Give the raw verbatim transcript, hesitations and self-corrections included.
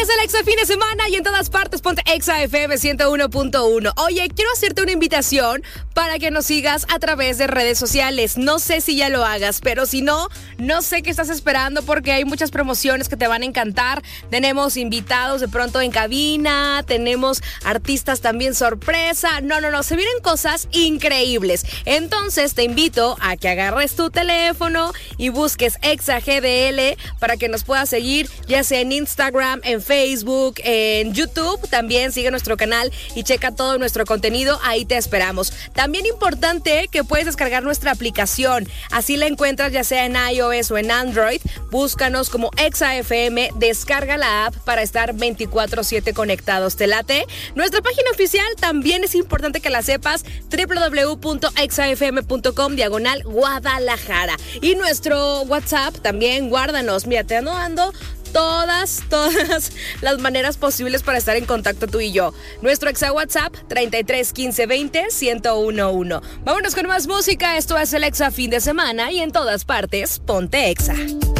es el Exa fin de semana y en todas partes ponte Exa F M ciento uno punto uno. Oye, quiero hacerte una invitación para que nos sigas a través de redes sociales. No sé si ya lo hagas, pero si no, no sé qué estás esperando porque hay muchas promociones que te van a encantar. Tenemos invitados de pronto en cabina, tenemos artistas también sorpresa. No, no, no, se vienen cosas increíbles. Entonces te invito a que agarres tu teléfono y busques Exa G D L para que nos puedas seguir, ya sea en Instagram, en Facebook, en YouTube. También sigue nuestro canal y checa todo nuestro contenido. Ahí te esperamos. También importante que puedes descargar nuestra aplicación. Así la encuentras ya sea en iOS o en Android. Búscanos como Exa F M, descarga la app para estar veinticuatro siete conectados. ¿Te late? Nuestra página oficial también es importante que la sepas, doble u doble u doble u punto exa f m punto com diagonal Guadalajara. Y nuestro WhatsApp también, guárdanos. Mira, te ando dando todas, todas las maneras posibles para estar en contacto tú y yo. Nuestro Exa WhatsApp, treinta y tres quince veinte ciento uno. Vámonos con más música. Esto es el Exa fin de semana y en todas partes, ponte Exa.